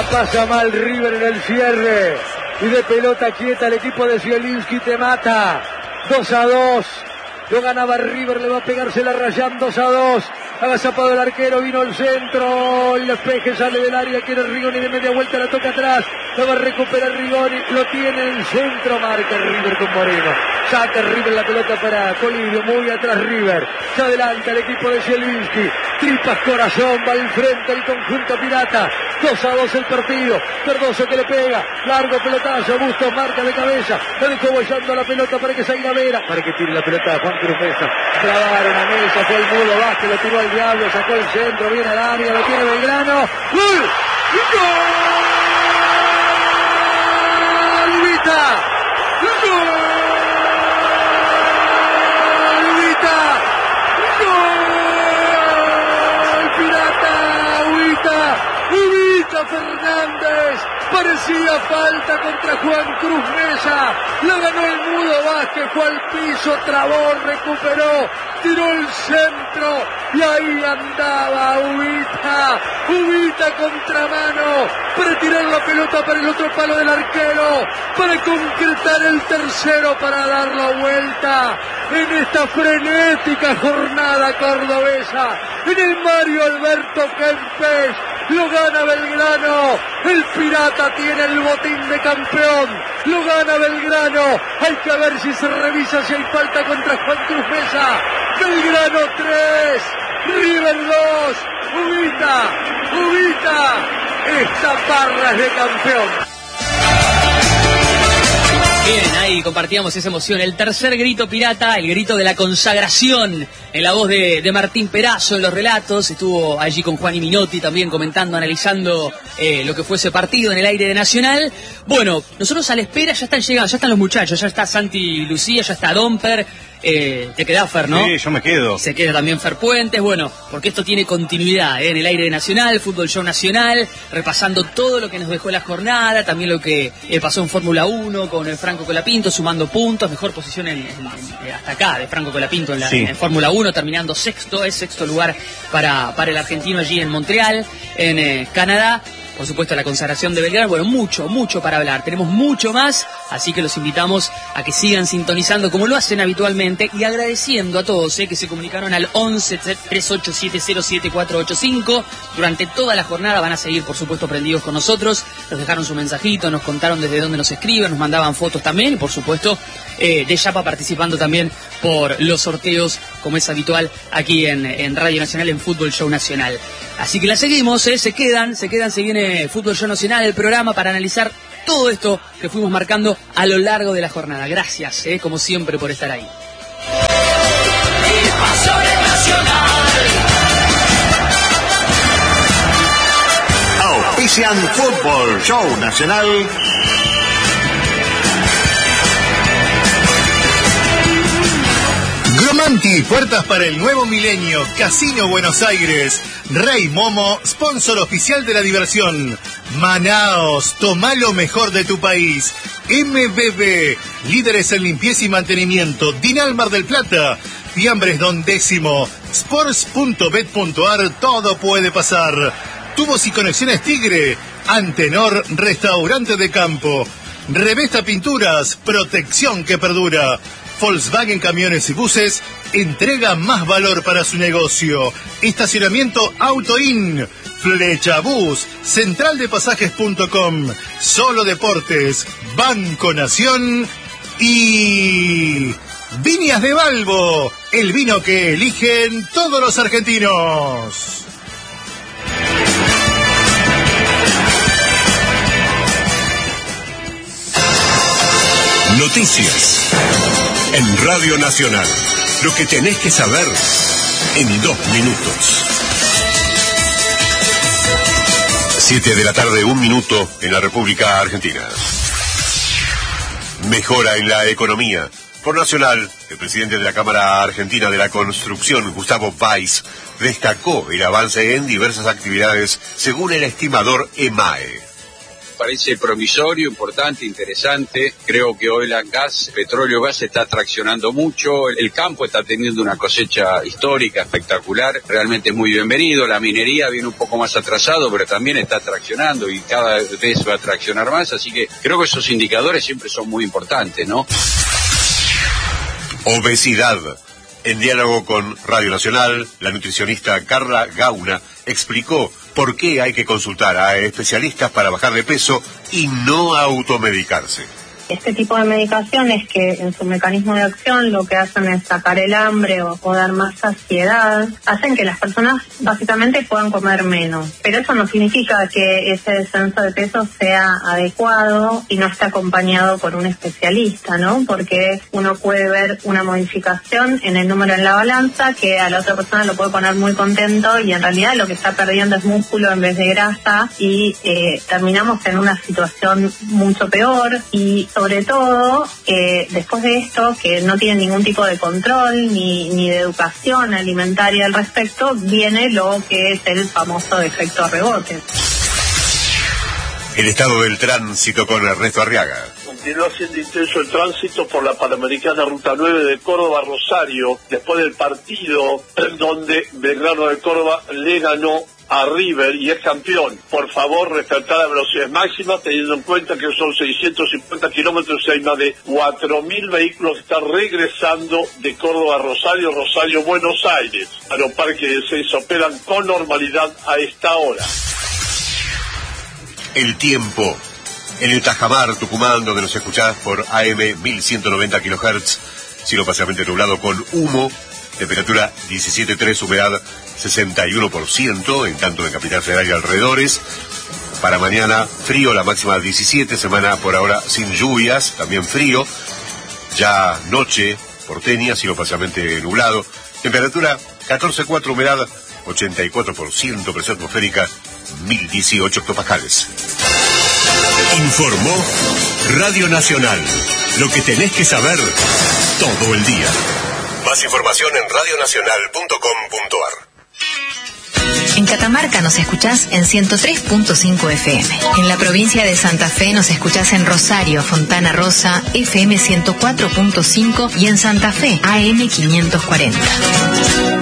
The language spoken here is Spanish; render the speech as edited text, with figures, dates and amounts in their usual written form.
La pasa mal River en el cierre. Y de pelota quieta el equipo de Zielinski te mata. 2-2. Lo ganaba River, le va a pegársela Rayán. 2-2. Agazapado el arquero, vino el centro. El despeje sale del área, quiere Rigoni de media vuelta, la toca atrás. La va a recuperar Rigoni, lo tiene en el centro, marca River con Moreno. Saca River la pelota para Colidio, muy atrás River. Se adelanta el equipo de Zielinski. Tripas corazón, va al frente el conjunto pirata. 2-2 el partido. Cardoso que le pega. Largo pelotazo. Bustos marca de cabeza. Lo dejó bollando la pelota para que salga Vera. Para que tire la pelota a Juan Cruz Mesa. Clavaron a Mesa. Fue el Mudo Vázquez. Lo tiró al diablo. Sacó el centro. Viene al área. Lo tiene Belgrano. ¡Gol! ¡Gol! ¡Vita! ¡Gol! Fernández, parecía falta contra Juan Cruz Mesa, la ganó el Mudo Vázquez, fue al piso, trabó, recuperó, tiró el centro y ahí andaba Ubita contramano para tirar la pelota para el otro palo del arquero, para concretar el tercero, para dar la vuelta en esta frenética jornada cordobesa, en el Mario Alberto Kempes. Lo gana Belgrano, el Pirata tiene el botín de campeón, lo gana Belgrano, hay que ver si se revisa si hay falta contra Juan Cruz Mesa. Belgrano 3, River 2, Ubita, esta barra es de campeón. Bien, ahí compartíamos esa emoción. El tercer grito pirata, el grito de la consagración, en la voz de Martín Perazo en los relatos. Estuvo allí con Juan y Minotti también comentando, analizando lo que fue ese partido en el aire de Nacional. Bueno, nosotros a la espera ya están llegando, ya están los muchachos, ya está Santi y Lucía, ya está Domper. Te quedás, Fer, ¿no? Sí, yo me quedo. Se queda también Fer Puentes, bueno, porque esto tiene continuidad en el aire de Nacional, Fútbol Show Nacional, repasando todo lo que nos dejó la jornada, también lo que pasó en Fórmula 1 con el Franco Colapinto, sumando puntos, mejor posición hasta acá de Franco Colapinto en Fórmula 1, terminando sexto lugar para el argentino allí en Montreal, en Canadá. Por supuesto, la consagración de Belgrano. Bueno, mucho para hablar. Tenemos mucho más, así que los invitamos a que sigan sintonizando como lo hacen habitualmente y agradeciendo a todos que se comunicaron al 11-3870-7485. Durante toda la jornada van a seguir, por supuesto, prendidos con nosotros. Nos dejaron su mensajito, nos contaron desde dónde nos escriben, nos mandaban fotos también y, por supuesto, de Yapa participando también por los sorteos, como es habitual aquí en Radio Nacional, en Fútbol Show Nacional. Así que la seguimos, se quedan, se viene Fútbol Show Nacional, el programa para analizar todo esto que fuimos marcando a lo largo de la jornada. Gracias, como siempre, por estar ahí. Auspician Fútbol Show Nacional. Gromanti, puertas para el nuevo milenio. Casino Buenos Aires. Rey Momo, sponsor oficial de la diversión. Manaos, toma lo mejor de tu país. MBB, líderes en limpieza y mantenimiento. Dinal Mar del Plata. Fiambres Don Décimo. Sports.bet.ar, todo puede pasar. Tubos y conexiones Tigre. Antenor, restaurante de campo. Revesta Pinturas, protección que perdura. Volkswagen Camiones y Buses entrega más valor para su negocio. Estacionamiento Autoin, Flecha Bus, centraldepasajes.com, Solo Deportes, Banco Nación y Viñas de Balbo, el vino que eligen todos los argentinos. Noticias en Radio Nacional. Lo que tenés que saber en 2 minutos. 7 de la tarde, 1 minuto en la República Argentina. Mejora en la economía. Por Nacional, el presidente de la Cámara Argentina de la Construcción, Gustavo Weiss, destacó el avance en diversas actividades según el estimador EMAE. parece promisorio, importante, interesante. Creo que Oil and Gas, petróleo gas, está traccionando mucho. El campo está teniendo una cosecha histórica, espectacular. Realmente es muy bienvenido. La minería viene un poco más atrasado, pero también está traccionando y cada vez va a traccionar más. Así que creo que esos indicadores siempre son muy importantes, ¿no? Obesidad. En diálogo con Radio Nacional, la nutricionista Carla Gauna explicó por qué hay que consultar a especialistas para bajar de peso y no automedicarse. Este tipo de medicaciones que en su mecanismo de acción lo que hacen es sacar el hambre o dar más saciedad, hacen que las personas básicamente puedan comer menos. Pero eso no significa que ese descenso de peso sea adecuado y no esté acompañado por un especialista, ¿no? Porque uno puede ver una modificación en el número en la balanza que a la otra persona lo puede poner muy contento y en realidad lo que está perdiendo es músculo en vez de grasa y terminamos en una situación mucho peor y sobre todo, después de esto, que no tiene ningún tipo de control ni de educación alimentaria al respecto, viene lo que es el famoso efecto rebote. El estado del tránsito con Ernesto Arriaga. Continúa siendo intenso el tránsito por la Panamericana Ruta 9 de Córdoba a Rosario, después del partido donde Belgrano de Córdoba le ganó a River y es campeón. Por favor, respetar las velocidades máximas, teniendo en cuenta que son 650 kilómetros y hay más de 4.000 vehículos que están regresando de Córdoba a Rosario, Rosario, Buenos Aires. Aeroparque de Ezeiza operan con normalidad a esta hora. El tiempo. En el Tajamar, Tucumán, donde nos escuchás por AM 1190 kHz, cielo parcialmente nublado con humo, temperatura 17.3, humedad 61%, en tanto en Capital Federal y alrededores. Para mañana, frío, la máxima 17, semana por ahora sin lluvias, también frío. Ya noche, porteña, cielo parcialmente nublado, temperatura 14.4, humedad 84%, presión atmosférica 1018 hectopascales. Informó Radio Nacional. Lo que tenés que saber todo el día. Más información en radionacional.com.ar. En Catamarca nos escuchás en 103.5 FM. En la provincia de Santa Fe nos escuchás en Rosario, Fontana Rosa, FM 104.5 y en Santa Fe, AM 540.